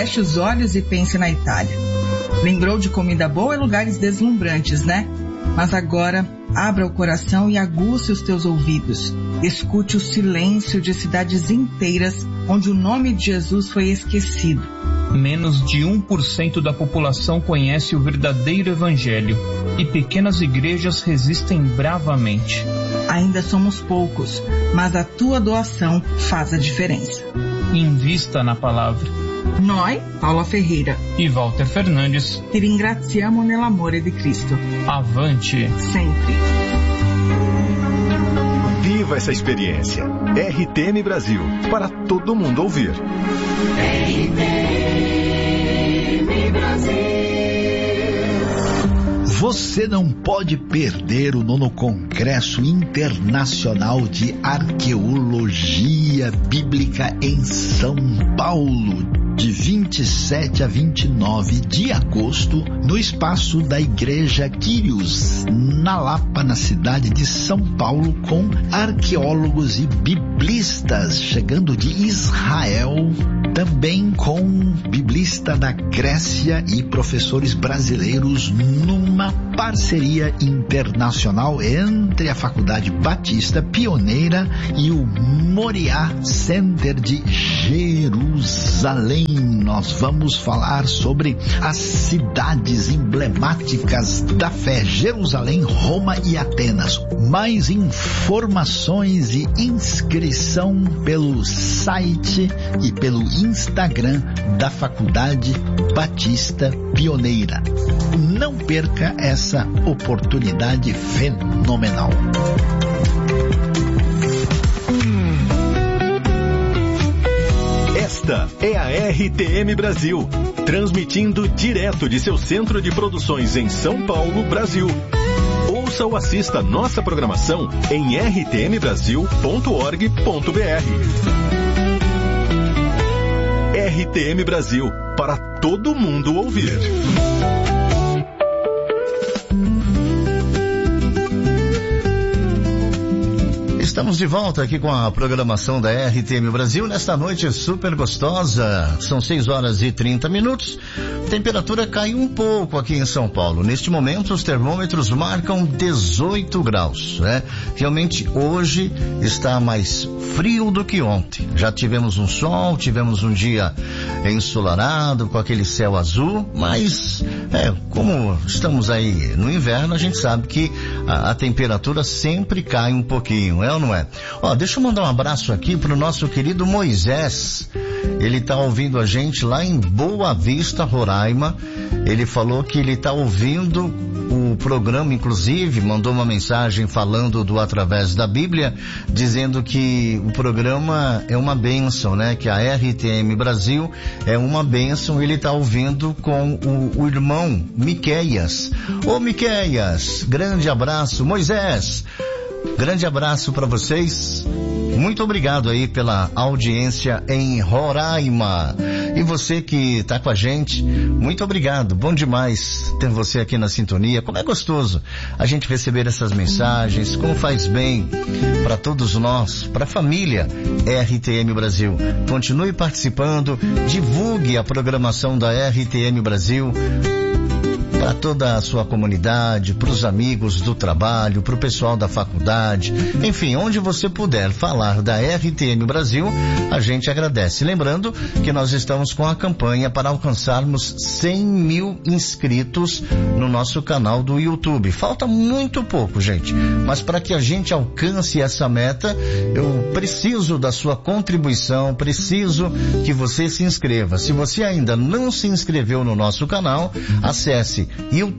feche os olhos e pense na Itália. Lembrou de comida boa e lugares deslumbrantes, né? Mas agora, abra o coração e aguce os teus ouvidos. Escute o silêncio de cidades inteiras onde o nome de Jesus foi esquecido. Menos de 1% da população conhece o verdadeiro evangelho e pequenas igrejas resistem bravamente. Ainda somos poucos, mas a tua doação faz a diferença. Invista na palavra. Noi, Paula Ferreira e Walter Fernandes, ti ringraziamo nell'amore di Cristo. Avante! Sempre. Viva essa experiência. RTM Brasil, para todo mundo ouvir. RTM Brasil. Você não pode perder o 9º Congresso Internacional de Arqueologia Bíblica em São Paulo, de 27 a 29 de agosto, no espaço da Igreja Quírios, na Lapa, na cidade de São Paulo, com arqueólogos e biblistas chegando de Israel, também com biblista da Grécia e professores brasileiros, numa parceria internacional entre a Faculdade Batista Pioneira e o Moriá Center de Jerusalém. Nós vamos falar sobre as cidades emblemáticas da fé: Jerusalém, Roma e Atenas. Mais informações e inscrição pelo site e pelo Instagram da Faculdade Batista Pioneira. Não perca essa oportunidade fenomenal. Esta é a RTM Brasil, transmitindo direto de seu centro de produções em São Paulo, Brasil. Ouça ou assista nossa programação em rtmbrasil.org.br. RTM Brasil, para todo mundo ouvir. Estamos de volta aqui com a programação da RTM Brasil nesta noite super gostosa. São 6 horas e 30 minutos. Temperatura caiu um pouco aqui em São Paulo. Neste momento os termômetros marcam 18 graus, né? Realmente hoje está mais frio do que ontem. Já tivemos um sol, tivemos um dia ensolarado com aquele céu azul, mas como estamos aí no inverno, a gente sabe que a temperatura sempre cai um pouquinho, é ou não é? Deixa eu mandar um abraço aqui pro nosso querido Moisés. Ele tá ouvindo a gente lá em Boa Vista, Roraima. Ele falou que ele tá ouvindo o programa, inclusive mandou uma mensagem falando do Através da Bíblia, dizendo que o programa é uma bênção, né? Que a RTM Brasil é uma bênção. Ele tá ouvindo com o irmão Miqueias. Ô Miqueias, grande abraço. Moisés, grande abraço para vocês. Muito obrigado aí pela audiência em Roraima. E você que tá com a gente, muito obrigado. Bom demais ter você aqui na sintonia. Como é gostoso a gente receber essas mensagens, como faz bem para todos nós, para a família RTM Brasil. Continue participando, divulgue a programação da RTM Brasil para toda a sua comunidade, para os amigos do trabalho, para o pessoal da faculdade, enfim, onde você puder falar da RTM Brasil, a gente agradece. Lembrando que nós estamos com a campanha para alcançarmos 100 mil inscritos no nosso canal do YouTube. Falta muito pouco, gente, mas para que a gente alcance essa meta, eu preciso da sua contribuição, preciso que você se inscreva. Se você ainda não se inscreveu no nosso canal, acesse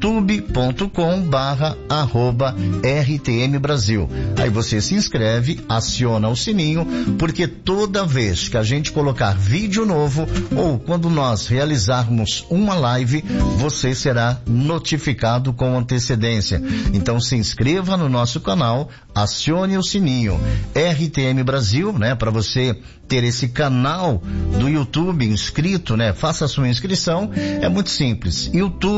youtube.com/RTM Brasil. Aí você se inscreve, aciona o sininho, porque toda vez que a gente colocar vídeo novo ou quando nós realizarmos uma live, você será notificado com antecedência. Então se inscreva no nosso canal, acione o sininho. RTM Brasil, né, para você ter esse canal do YouTube inscrito, né, faça a sua inscrição, é muito simples,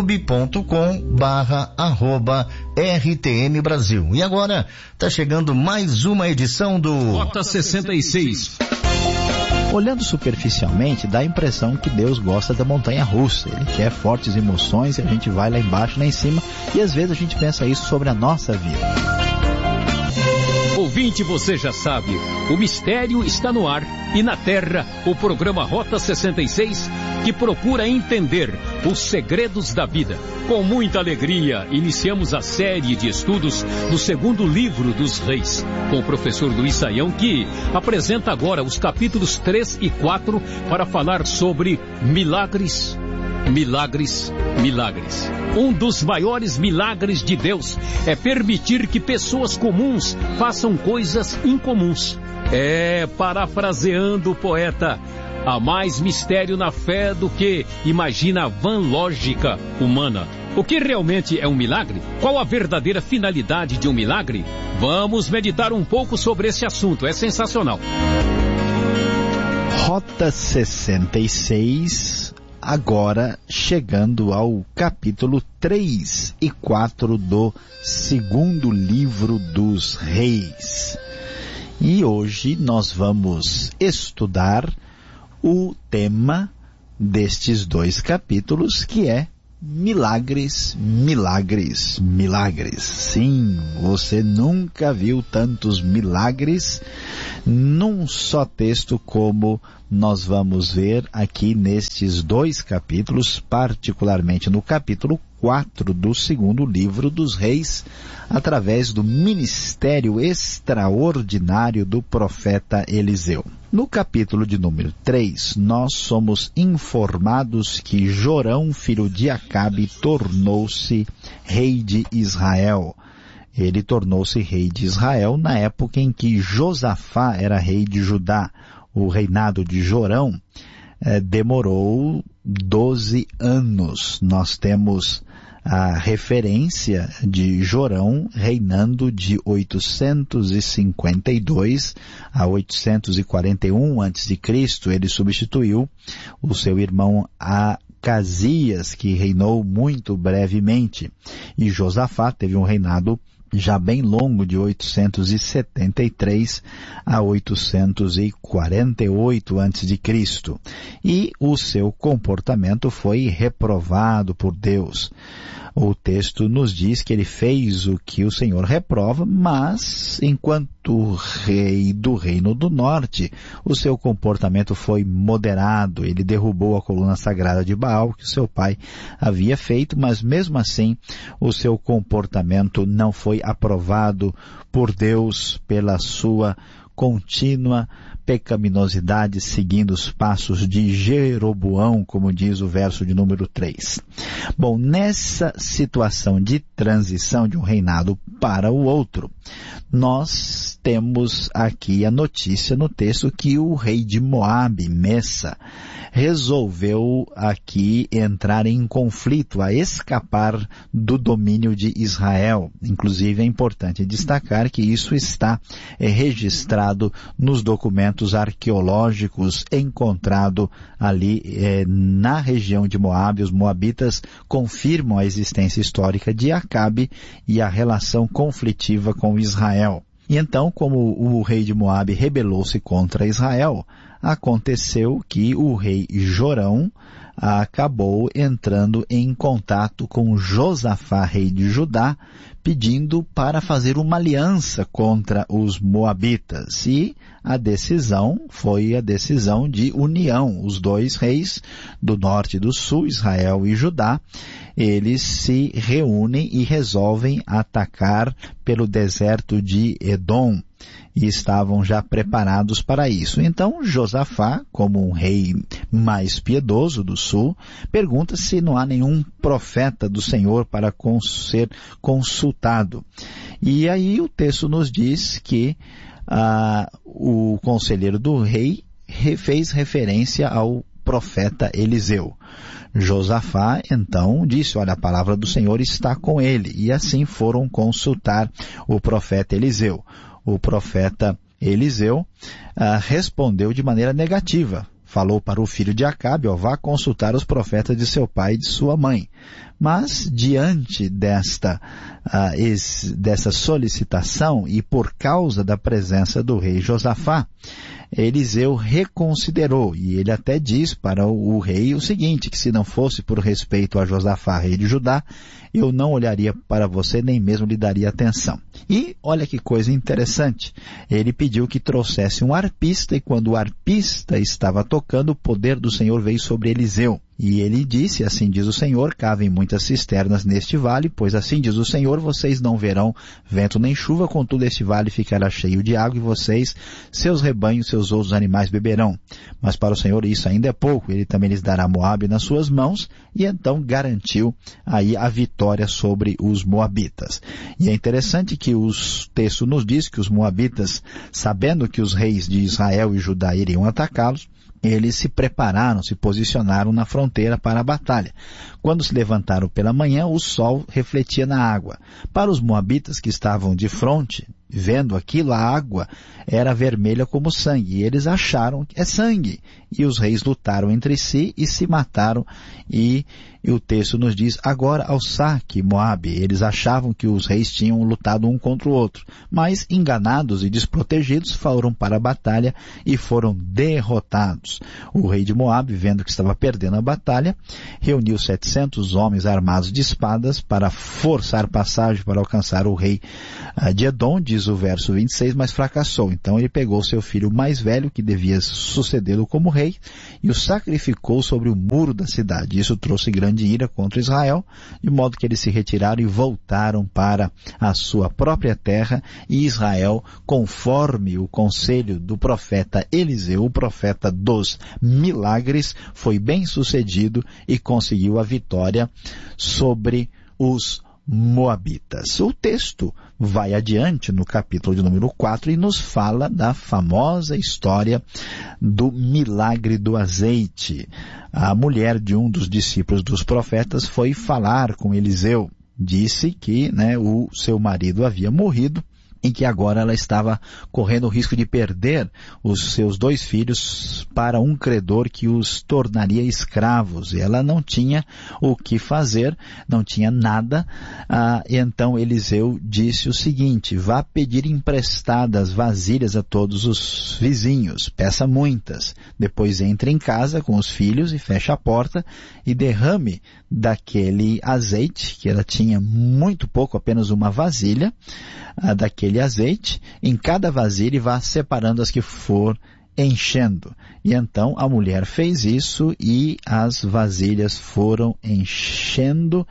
youtube.com/RTM Brasil. E agora tá chegando mais uma edição do Rota 66. Olhando superficialmente, dá a impressão que Deus gosta da montanha-russa. Ele quer fortes emoções e a gente vai lá embaixo, lá em cima, e às vezes a gente pensa isso sobre a nossa vida. Ouvinte, você já sabe, o mistério está no ar e na terra, o programa Rota 66, que procura entender os segredos da vida. Com muita alegria, iniciamos a série de estudos do segundo livro dos Reis, com o professor Luiz Saião, que apresenta agora os capítulos 3 e 4 para falar sobre milagres, milagres, milagres. Um dos maiores milagres de Deus é permitir que pessoas comuns façam coisas incomuns. Parafraseando o poeta, há mais mistério na fé do que imagina a vã lógica humana. O que realmente é um milagre? Qual a verdadeira finalidade de um milagre? Vamos meditar um pouco sobre esse assunto, é sensacional. Rota 66, agora chegando ao capítulo 3 e 4 do segundo livro dos Reis. E hoje nós vamos estudar o tema destes dois capítulos, que é milagres, milagres, milagres. Sim, você nunca viu tantos milagres num só texto como nós vamos ver aqui nestes dois capítulos, particularmente no capítulo 4 do segundo livro dos Reis, através do ministério extraordinário do profeta Eliseu. No capítulo de número 3, nós somos informados que Jorão, filho de Acabe, tornou-se rei de Israel. Ele tornou-se rei de Israel na época em que Josafá era rei de Judá. O reinado de Jorão demorou 12 anos. Nós temos a referência de Jorão reinando de 852 a 841 a.C. Ele substituiu o seu irmão Acasias, que reinou muito brevemente. E Josafá teve um reinado já bem longo, de 873 a 848 a.C. E o seu comportamento foi reprovado por Deus. O texto nos diz que ele fez o que o Senhor reprova, mas enquanto rei do Reino do Norte, o seu comportamento foi moderado. Ele derrubou a coluna sagrada de Baal, que seu pai havia feito, mas mesmo assim o seu comportamento não foi aprovado por Deus pela sua contínua pecaminosidade, seguindo os passos de Jeroboão, como diz o verso de número 3. Bom, nessa situação de transição de um reinado para o outro, nós temos aqui a notícia no texto que o rei de Moabe, Messa, resolveu aqui entrar em conflito, a escapar do domínio de Israel. Inclusive é importante destacar que isso está registrado nos documentos arqueológicos encontrados ali na região de Moabe. Os moabitas confirmam a existência histórica de Acabe e a relação conflitiva com Israel. E então, como o rei de Moabe rebelou-se contra Israel, aconteceu que o rei Jorão acabou entrando em contato com Josafá, rei de Judá, pedindo para fazer uma aliança contra os moabitas. E a decisão foi a decisão de união. Os dois reis do norte e do sul, Israel e Judá, eles se reúnem e resolvem atacar pelo deserto de Edom. E estavam já preparados para isso. Então Josafá, como um rei mais piedoso do sul, pergunta se não há nenhum profeta do Senhor para ser consultado. E aí o texto nos diz que o conselheiro do rei fez referência ao profeta Eliseu. Josafá então disse: olha, a palavra do Senhor está com ele. E assim foram consultar o profeta Eliseu. O profeta Eliseu respondeu de maneira negativa. Falou para o filho de Acabe: vá consultar os profetas de seu pai e de sua mãe. Mas, diante dessa solicitação e por causa da presença do rei Josafá, Eliseu reconsiderou, e ele até diz para o rei o seguinte, que se não fosse por respeito a Josafá, rei de Judá, eu não olharia para você, nem mesmo lhe daria atenção. E olha que coisa interessante, ele pediu que trouxesse um arpista, e quando o arpista estava tocando, o poder do Senhor veio sobre Eliseu. E ele disse, assim diz o Senhor, cavem muitas cisternas neste vale, pois assim diz o Senhor, vocês não verão vento nem chuva, contudo este vale ficará cheio de água, e vocês, seus rebanhos, seus outros animais beberão. Mas para o Senhor isso ainda é pouco, ele também lhes dará Moabe nas suas mãos, e então garantiu aí a vitória sobre os moabitas. E é interessante que o texto nos diz que os moabitas, sabendo que os reis de Israel e Judá iriam atacá-los, eles se prepararam, se posicionaram na fronteira para a batalha. Quando se levantaram pela manhã, o sol refletia na água. Para os moabitas que estavam de frente, vendo aquilo, a água era vermelha como sangue, e eles acharam que é sangue. E os reis lutaram entre si e se mataram, e o texto nos diz, agora ao saque, Moabe. Eles achavam que os reis tinham lutado um contra o outro, mas enganados e desprotegidos foram para a batalha e foram derrotados. O rei de Moabe, vendo que estava perdendo a batalha, reuniu 700 homens armados de espadas para forçar passagem para alcançar o rei de Edom, diz o verso 26, mas fracassou. Então ele pegou seu filho mais velho, que devia sucedê-lo como rei, e o sacrificou sobre o muro da cidade. Isso trouxe grande ira contra Israel, de modo que eles se retiraram e voltaram para a sua própria terra, e Israel, conforme o conselho do profeta Eliseu, o profeta dos milagres, foi bem sucedido e conseguiu a vitória sobre os moabitas. O texto vai adiante no capítulo de número 4 e nos fala da famosa história do milagre do azeite. A mulher de um dos discípulos dos profetas foi falar com Eliseu. Disse que o seu marido havia morrido e que agora ela estava correndo o risco de perder os seus 2 filhos para um credor que os tornaria escravos. E ela não tinha o que fazer, não tinha nada. E então Eliseu disse o seguinte, vá pedir emprestadas vasilhas a todos os vizinhos, peça muitas. Depois entre em casa com os filhos e feche a porta e derrame daquele azeite, que ela tinha muito pouco, apenas uma vasilha, daquele azeite, em cada vasilha, e vá separando as que for enchendo. E então a mulher fez isso e as vasilhas foram enchendo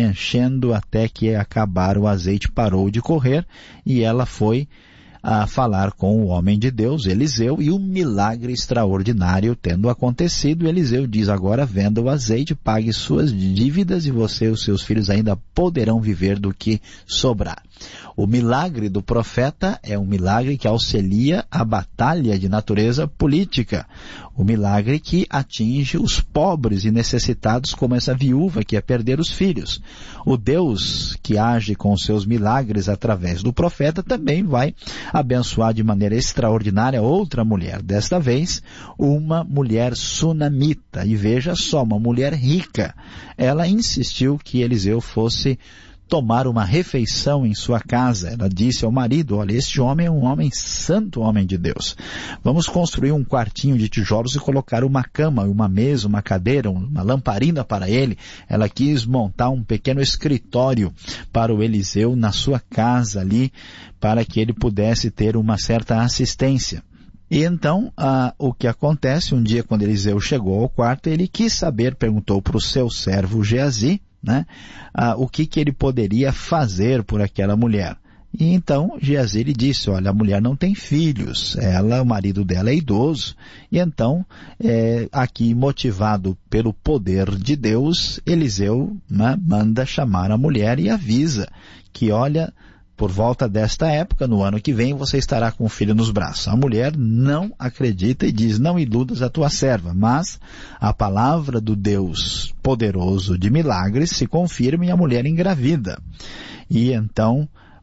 até que acabaram, o azeite parou de correr e ela foi a falar com o homem de Deus, Eliseu, e um milagre extraordinário tendo acontecido, Eliseu diz, agora venda o azeite, pague suas dívidas e você e os seus filhos ainda poderão viver do que sobrar. O milagre do profeta é um milagre que auxilia a batalha de natureza política. O milagre que atinge os pobres e necessitados, como essa viúva que ia perder os filhos. O Deus que age com seus milagres através do profeta também vai abençoar de maneira extraordinária outra mulher. Desta vez, uma mulher sunamita. E veja só, uma mulher rica. Ela insistiu que Eliseu fosse tomar uma refeição em sua casa. Ela disse ao marido, olha, este homem é um homem santo, homem de Deus. Vamos construir um quartinho de tijolos e colocar uma cama, uma mesa, uma cadeira, uma lamparina para ele. Ela quis montar um pequeno escritório para o Eliseu na sua casa ali, para que ele pudesse ter uma certa assistência. E então, o que acontece, um dia quando Eliseu chegou ao quarto, ele quis saber, perguntou para o seu servo Geazi, o que ele poderia fazer por aquela mulher. E então Geazi lhe disse, olha, a mulher não tem filhos, o marido dela é idoso. E então, aqui motivado pelo poder de Deus, Eliseu manda chamar a mulher e avisa que, olha, por volta desta época, no ano que vem, você estará com o filho nos braços. A mulher não acredita e diz, não iludas a tua serva, mas a palavra do Deus poderoso de milagres se confirma e a mulher engravida. E então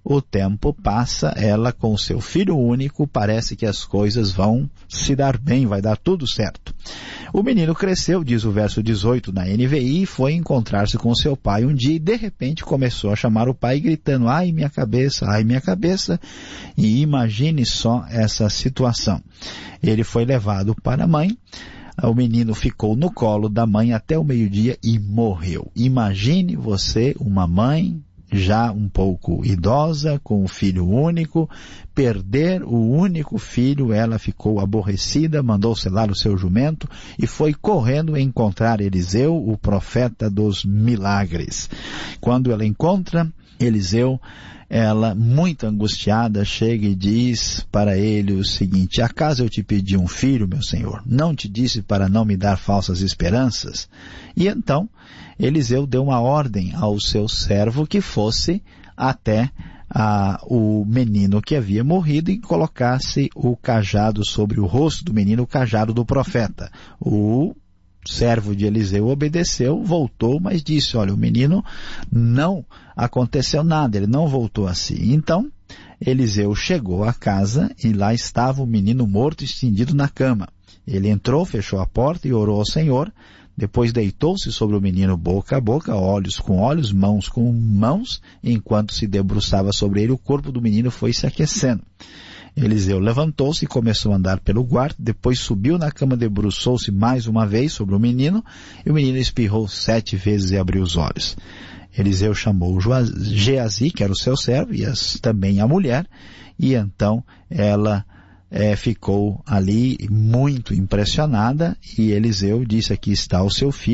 o tempo passa, ela com o seu filho único, parece que as coisas vão se dar bem, vai dar tudo certo. O menino cresceu, diz o verso 18 na NVI, e foi encontrar-se com seu pai um dia e de repente começou a chamar o pai gritando, ai minha cabeça, e imagine só essa situação. Ele foi levado para a mãe, o menino ficou no colo da mãe até o meio-dia e morreu. Imagine você, uma mãe já um pouco idosa, com um filho único, perder o único filho. Ela ficou aborrecida, mandou selar o seu jumento e foi correndo encontrar Eliseu, o profeta dos milagres. Quando ela encontra Eliseu, ela, muito angustiada, chega e diz para ele o seguinte, acaso eu te pedi um filho, meu senhor? Não te disse para não me dar falsas esperanças? E então, Eliseu deu uma ordem ao seu servo que fosse até o menino que havia morrido e colocasse o cajado sobre o rosto do menino, o cajado do profeta. O servo de Eliseu obedeceu, voltou, mas disse, olha, o menino não aconteceu nada, ele não voltou assim. Então, Eliseu chegou à casa e lá estava o menino morto estendido na cama. Ele entrou, fechou a porta e orou ao Senhor. Depois deitou-se sobre o menino boca a boca, olhos com olhos, mãos com mãos. Enquanto se debruçava sobre ele, o corpo do menino foi se aquecendo. Eliseu levantou-se e começou a andar pelo quarto, depois subiu na cama, debruçou-se mais uma vez sobre o menino, e o menino espirrou 7 vezes e abriu os olhos. Eliseu chamou Geazi, que era o seu servo, e também a mulher, e então ela ficou ali muito impressionada, e Eliseu disse, aqui está o seu filho.